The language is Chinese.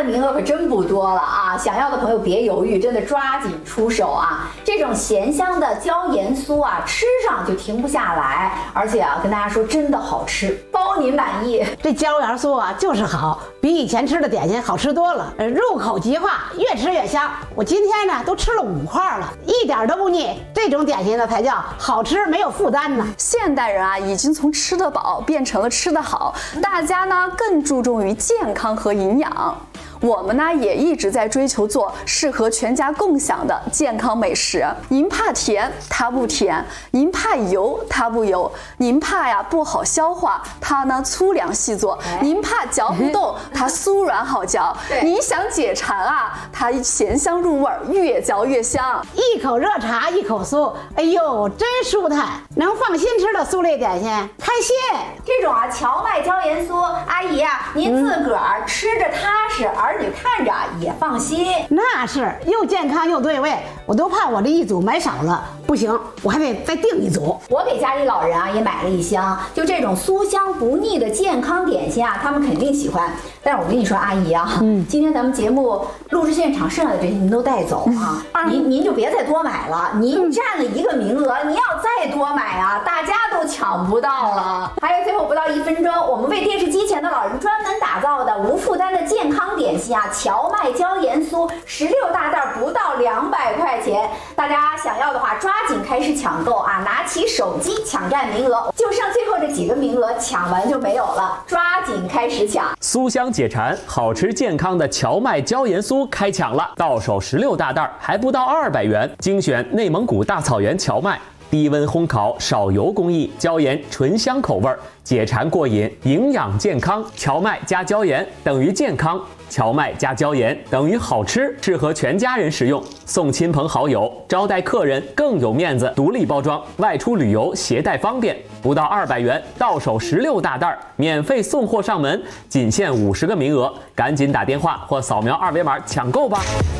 的名额可真不多了啊！想要的朋友别犹豫，真的抓紧出手啊！这种咸香的椒盐酥啊，吃上就停不下来，而且啊，跟大家说真的好吃，包您满意。 这椒盐酥啊，就是好，比以前吃的点心好吃多了，入口即化，越吃越香。我今天呢都吃了5块了，一点都不腻。这种点心呢才叫好吃没有负担呢。 现代人啊，已经从吃得饱变成了吃得好，大家呢更注重于健康和营养。我们呢也一直在追求做适合全家共享的健康美食。您怕甜，它不甜；您怕油，它不油；您怕呀不好消化，它呢粗粮细做；您怕嚼不动，它酥软好嚼；您想解馋啊，它咸香入味，越嚼越香。 一口热茶，一口酥，哎呦，真舒坦！能放心吃的酥类点心，开心。 这种啊荞麦椒盐酥，阿姨啊，您自个儿吃着踏实，儿女看着也放心。 那是又健康又对味，我都怕我这一组买少了，不行，我还得再订一组。 我给家里老人啊也买了一箱，就这种酥香不腻的健康点心啊，他们肯定喜欢。但是我跟你说，阿姨啊，今天咱们节目录制现场剩下的这些您都带走啊，您就别再多买了，您占了1个名额，您要再多买啊，大家都抢不到了。还有最后不到1分钟，我们为电视机前的老人专门打造的无负担的健康点心啊，荞麦椒盐酥16大袋不到200块钱，大家想要的话抓紧开始抢购啊，拿起手机抢占名额，就剩最后这几个名额，抢完就没有了，抓紧开始抢。 酥香解馋，好吃健康的荞麦椒盐酥开抢了，到手16大袋，还不到200元，精选内蒙古大草原荞麦。低温烘烤，少油工艺，椒盐醇香口味，解馋过瘾，营养健康。荞麦加椒盐等于健康，荞麦加椒盐等于好吃，适合全家人食用，送亲朋好友，招待客人更有面子。独立包装，外出旅游携带方便，不到200元，到手16大袋，免费送货上门，仅限50个名额，赶紧打电话或扫描2维码抢购吧。